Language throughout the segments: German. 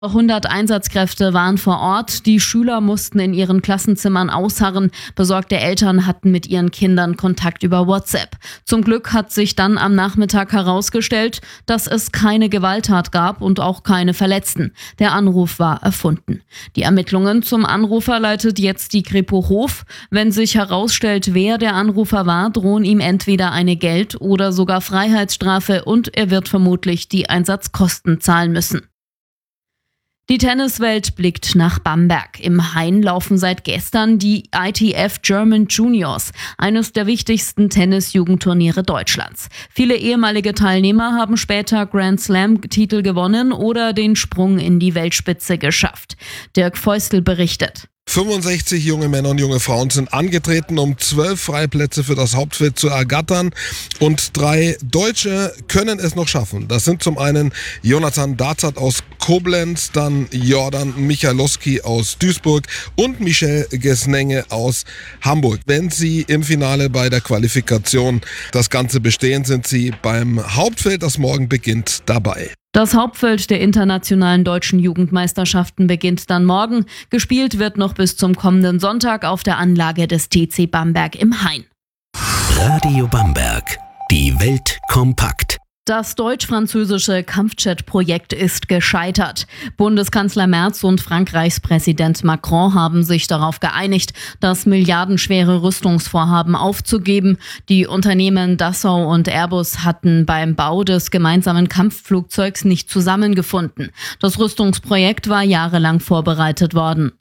100 Einsatzkräfte waren vor Ort, die Schüler mussten in ihren Klassenzimmern ausharren, besorgte Eltern hatten mit ihren Kindern Kontakt über WhatsApp. Zum Glück hat sich dann am Nachmittag herausgestellt, dass es keine Gewalttat gab und auch keine Verletzten. Der Anruf war erfunden. Die Ermittlungen zum Anrufer leitet jetzt die Kripo Hof. Wenn sich herausstellt, wer der Anrufer war, drohen ihm entweder eine Geld- oder sogar Freiheitsstrafe und er wird vermutlich die Einsatzkosten zahlen müssen. Die Tenniswelt blickt nach Bamberg. Im Hain laufen seit gestern die ITF German Juniors, eines der wichtigsten Tennis-Jugendturniere Deutschlands. Viele ehemalige Teilnehmer haben später Grand Slam-Titel gewonnen oder den Sprung in die Weltspitze geschafft. Dirk Feustel berichtet. 65 junge Männer und junge Frauen sind angetreten, um 12 Freiplätze für das Hauptfeld zu ergattern. Und 3 Deutsche können es noch schaffen. Das sind zum einen Jonathan Darzat aus Koblenz, dann Jordan Michalowski aus Duisburg und Michel Gesnenge aus Hamburg. Wenn sie im Finale bei der Qualifikation das Ganze bestehen, sind sie beim Hauptfeld, das morgen beginnt, dabei. Das Hauptfeld der internationalen deutschen Jugendmeisterschaften beginnt dann morgen. Gespielt wird noch bis zum kommenden Sonntag auf der Anlage des TC Bamberg im Hain. Radio Bamberg. Die Welt kompakt. Das deutsch-französische Kampfjet-Projekt ist gescheitert. Bundeskanzler Merz und Frankreichs Präsident Macron haben sich darauf geeinigt, das milliardenschwere Rüstungsvorhaben aufzugeben. Die Unternehmen Dassault und Airbus hatten beim Bau des gemeinsamen Kampfflugzeugs nicht zusammengefunden. Das Rüstungsprojekt war jahrelang vorbereitet worden.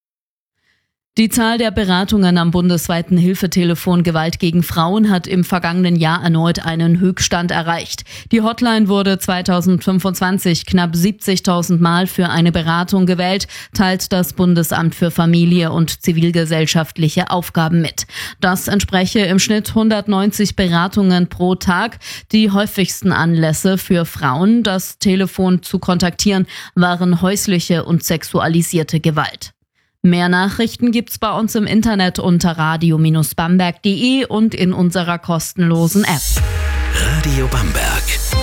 Die Zahl der Beratungen am bundesweiten Hilfetelefon Gewalt gegen Frauen hat im vergangenen Jahr erneut einen Höchststand erreicht. Die Hotline wurde 2025 knapp 70.000 Mal für eine Beratung gewählt, teilt das Bundesamt für Familie und zivilgesellschaftliche Aufgaben mit. Das entspreche im Schnitt 190 Beratungen pro Tag. Die häufigsten Anlässe für Frauen, das Telefon zu kontaktieren, waren häusliche und sexualisierte Gewalt. Mehr Nachrichten gibt's bei uns im Internet unter radio-bamberg.de und in unserer kostenlosen App. Radio Bamberg.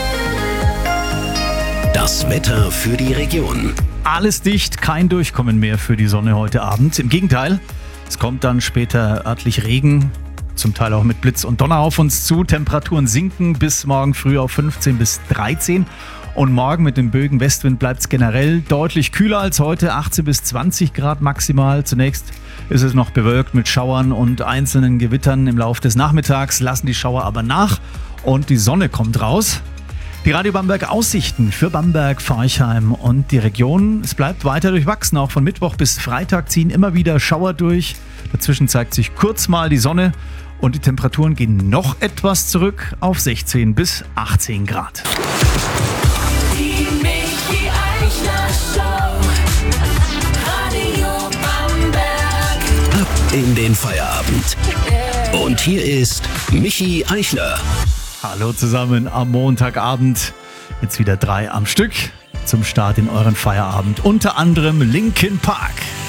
Das Wetter für die Region. Alles dicht, kein Durchkommen mehr für die Sonne heute Abend. Im Gegenteil, es kommt dann später örtlich Regen, zum Teil auch mit Blitz und Donner auf uns zu. Temperaturen sinken bis morgen früh auf 15 bis 13. Und morgen mit dem Bögen Westwind bleibt es generell deutlich kühler als heute, 18 bis 20 Grad maximal. Zunächst ist es noch bewölkt mit Schauern und einzelnen Gewittern. Im Laufe des Nachmittags lassen die Schauer aber nach und die Sonne kommt raus. Die Radio Bamberg Aussichten für Bamberg, Forchheim und die Region. Es bleibt weiter durchwachsen. Auch von Mittwoch bis Freitag ziehen immer wieder Schauer durch. Dazwischen zeigt sich kurz mal die Sonne und die Temperaturen gehen noch etwas zurück auf 16 bis 18 Grad. In den Feierabend. Und hier ist Michi Eichler. Hallo zusammen am Montagabend. Jetzt wieder 3 am Stück zum Start in euren Feierabend. Unter anderem Linkin Park.